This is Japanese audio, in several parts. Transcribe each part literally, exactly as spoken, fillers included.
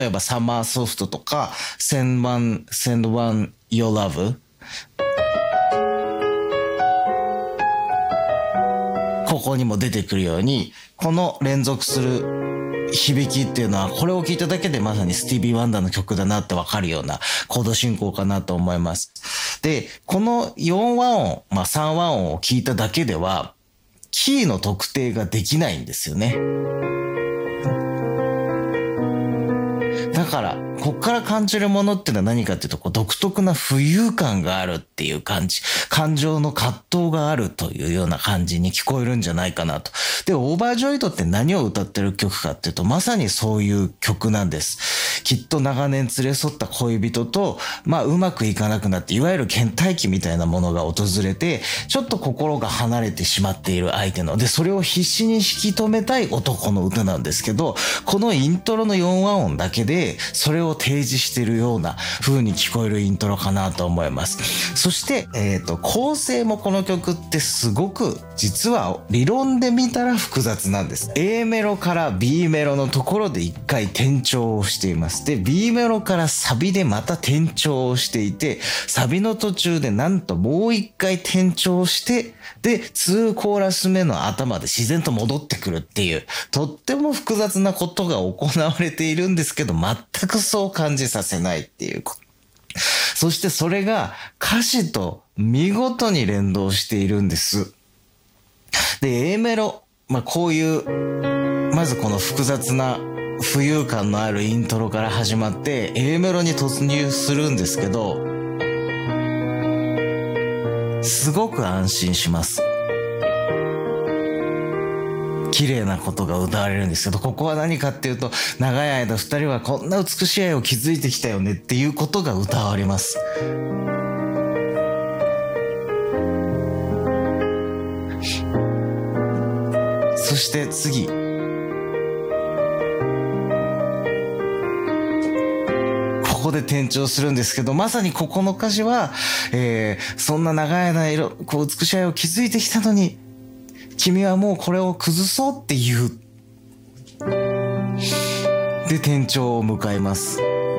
例えばサマーソフトとか Send One, Send One Your Love、 ここにも出てくるように、この連続する響きっていうのは、これを聞いただけでまさにスティービー・ワンダーの曲だなってわかるようなコード進行かなと思います。で、このよん和音、まあさん和音を聞いただけではキーの特定ができないんですよね。だからこっから感じるものっていうのは何かっていうと、こう独特な浮遊感があるっていう感じ、感情の葛藤があるというような感じに聞こえるんじゃないかなと。で、オーバージョイドって何を歌ってる曲かっていうと、まさにそういう曲なんです。きっと長年連れ添った恋人と、まあうまくいかなくなって、いわゆる倦怠期みたいなものが訪れて、ちょっと心が離れてしまっている相手の、で、それを必死に引き止めたい男の歌なんですけど、このイントロのよん和音だけでそれを提示しているような風に聞こえるイントロかなと思います。そして、えっと、構成もこの曲ってすごく実は理論で見たら複雑なんです。A メロから B メロのところで一回転調をしています。で、B メロからサビでまた転調をしていて、サビの途中でなんともう一回転調して、で、にコーラス目の頭で自然と戻ってくるっていう、とっても複雑なことが行われているんですけど、全くそう感じさせないっていうこと。そしてそれが歌詞と見事に連動しているんです。で、A メロ、まあ、こういう、まずこの複雑な浮遊感のあるイントロから始まって A メロに突入するんですけど、すごく安心します。綺麗なことが歌われるんですけど、ここは何かっていうと、長い間二人はこんな美しい愛を築いてきたよねっていうことが歌われます。そして次、ここで転調するんですけど、まさにここの歌詞は、えー、そんな長い間こう美しい愛を築いてきたのに、君はもうこれを崩そうって言う。で、転調を迎えます。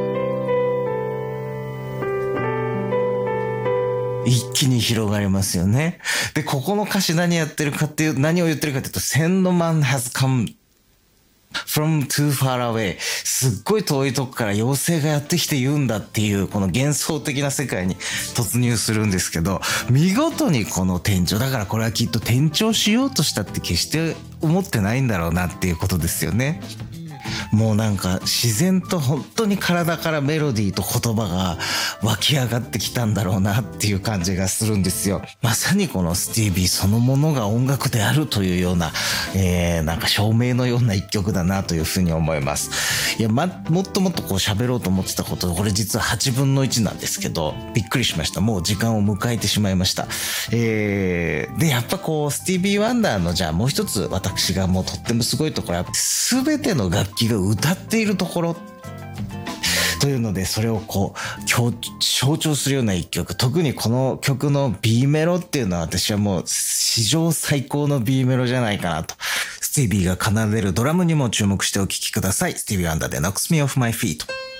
一気に広がりますよね。で、ここの歌詞何やってるかっていう、何を言ってるかっていうと、Send man has come from too far away。すっごい遠いとこから妖精がやってきて言うんだっていう、この幻想的な世界に突入するんですけど、見事にこの転調、だからこれはきっと転調しようとしたって決して思ってないんだろうなっていうことですよね。もうなんか自然と本当に体からメロディーと言葉が湧き上がってきたんだろうなっていう感じがするんですよ。まさにこのスティービーそのものが音楽であるというような、えー、なんか証明のような一曲だなというふうに思います。いや、ま、もっともっとこう喋ろうと思ってたこと、これ実ははちぶんのいちなんですけど、びっくりしました。もう時間を迎えてしまいました。えー、で、やっぱこうスティービー・ワンダーのじゃあもう一つ私がもうとってもすごいところは、全ての楽器が歌っているところというので、それをこう象徴するような一曲、特にこの曲の B メロっていうのは私はもう史上最高の B メロじゃないかなと。スティービーが奏でるドラムにも注目してお聴きください。スティービー・ワンダーで Knocks Me Off My Feet。